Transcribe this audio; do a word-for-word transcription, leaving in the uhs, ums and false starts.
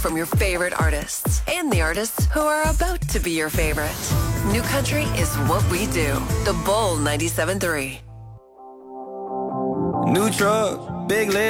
from your favorite artists and the artists who are about to be your favorite. New Country is what we do. The Bull ninety-seven point three. New truck, big leg.